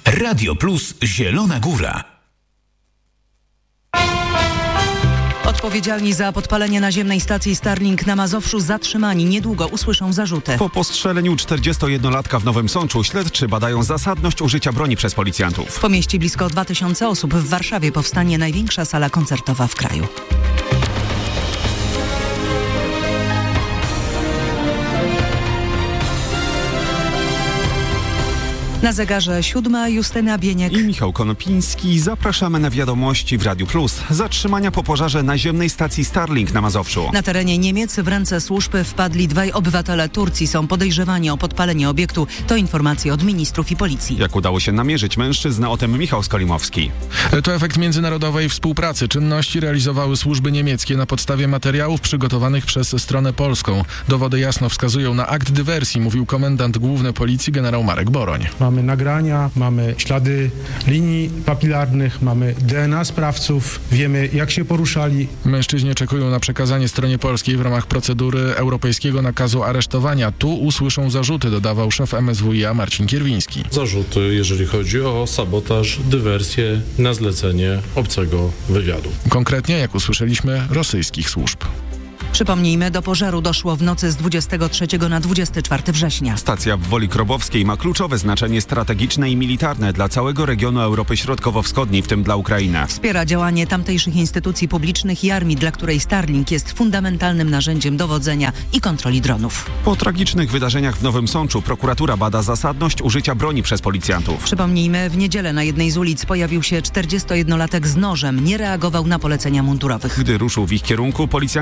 Radio Plus Zielona Góra. Odpowiedzialni za podpalenie naziemnej stacji Starlink na Mazowszu zatrzymani. Niedługo usłyszą zarzuty. Po postrzeleniu 41-latka w Nowym Sączu śledczy badają zasadność użycia broni przez policjantów. Po mieście blisko 2000 osób. W Warszawie powstanie największa sala koncertowa w kraju. Na zegarze 7, Justyna Bieniek i Michał Konopiński. Zapraszamy na wiadomości w Radiu Plus. Zatrzymania po pożarze naziemnej stacji Starlink na Mazowszu. Na terenie Niemiec w ręce służb wpadli 2 obywatele Turcji. Są podejrzewani o podpalenie obiektu. To informacje od ministrów i policji. Jak udało się namierzyć mężczyznę, o tym Michał Skolimowski. To efekt międzynarodowej współpracy. Czynności realizowały służby niemieckie na podstawie materiałów przygotowanych przez stronę polską. Dowody jasno wskazują na akt dywersji, mówił komendant główny policji generał Marek Boroń. Mamy nagrania, mamy ślady linii papilarnych, mamy DNA sprawców, wiemy jak się poruszali. Mężczyźni czekają na przekazanie stronie polskiej w ramach procedury europejskiego nakazu aresztowania. Tu usłyszą zarzuty, dodawał szef MSWiA Marcin Kierwiński. Zarzuty, jeżeli chodzi o sabotaż, dywersję na zlecenie obcego wywiadu. Konkretnie, jak usłyszeliśmy, rosyjskich służb. Przypomnijmy, do pożaru doszło w nocy z 23 na 24 września. Stacja w Woli Krobowskiej ma kluczowe znaczenie strategiczne i militarne dla całego regionu Europy Środkowo-Wschodniej, w tym dla Ukrainy. Wspiera działanie tamtejszych instytucji publicznych i armii, dla której Starlink jest fundamentalnym narzędziem dowodzenia i kontroli dronów. Po tragicznych wydarzeniach w Nowym Sączu prokuratura bada zasadność użycia broni przez policjantów. Przypomnijmy, w niedzielę na jednej z ulic pojawił się 41-latek z nożem. Nie reagował na polecenia mundurowych. Gdy ruszył w ich kierunku, policjanci